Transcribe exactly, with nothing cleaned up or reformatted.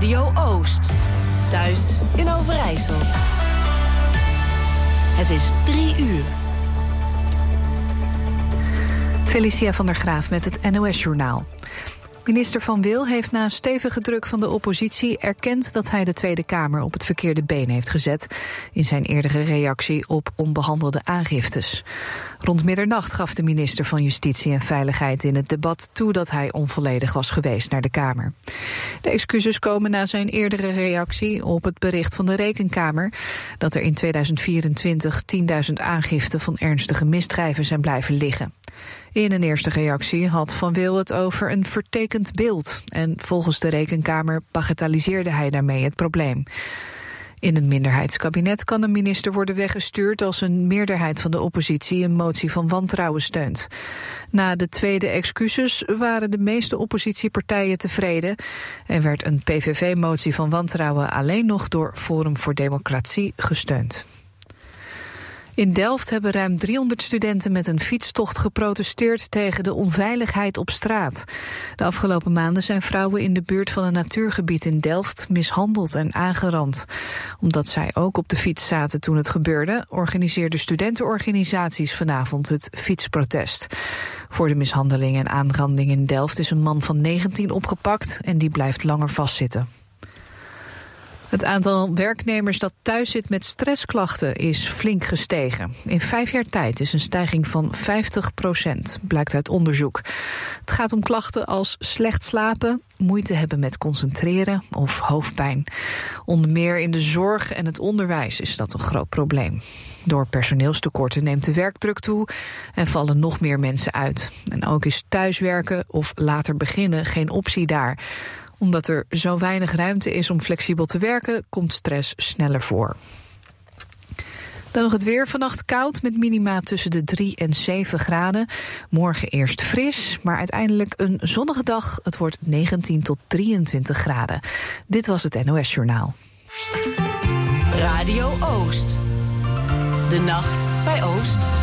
Radio Oost. Thuis in Overijssel. Het is drie uur. Felicia van der Graaf met het N O S-journaal. Minister Van Wil heeft na stevige druk van de oppositie erkend dat hij de Tweede Kamer op het verkeerde been heeft gezet in zijn eerdere reactie op onbehandelde aangiftes. Rond middernacht gaf de minister van Justitie en Veiligheid in het debat toe dat hij onvolledig was geweest naar de Kamer. De excuses komen na zijn eerdere reactie op het bericht van de Rekenkamer dat er in tweeduizend vierentwintig tienduizend aangiften van ernstige misdrijven zijn blijven liggen. In een eerste reactie had Van Wil het over een vertekend beeld en volgens de Rekenkamer bagatelliseerde hij daarmee het probleem. In een minderheidskabinet kan een minister worden weggestuurd als een meerderheid van de oppositie een motie van wantrouwen steunt. Na de tweede excuses waren de meeste oppositiepartijen tevreden en werd een P V V-motie van wantrouwen alleen nog door Forum voor Democratie gesteund. In Delft hebben ruim driehonderd studenten met een fietstocht geprotesteerd tegen de onveiligheid op straat. De afgelopen maanden zijn vrouwen in de buurt van een natuurgebied in Delft mishandeld en aangerand. Omdat zij ook op de fiets zaten toen het gebeurde, organiseerden studentenorganisaties vanavond het fietsprotest. Voor de mishandeling en aanranding in Delft is een man van negentien opgepakt en die blijft langer vastzitten. Het aantal werknemers dat thuis zit met stressklachten is flink gestegen. In vijf jaar tijd is een stijging van vijftig procent, blijkt uit onderzoek. Het gaat om klachten als slecht slapen, moeite hebben met concentreren of hoofdpijn. Onder meer in de zorg en het onderwijs is dat een groot probleem. Door personeelstekorten neemt de werkdruk toe en vallen nog meer mensen uit. En ook is thuiswerken of later beginnen geen optie daar. Omdat er zo weinig ruimte is om flexibel te werken, komt stress sneller voor. Dan nog het weer. Vannacht koud met minima tussen de drie en zeven graden. Morgen eerst fris, maar uiteindelijk een zonnige dag. Het wordt negentien tot drieëntwintig graden. Dit was het N O S-journaal. Radio Oost. De nacht bij Oost.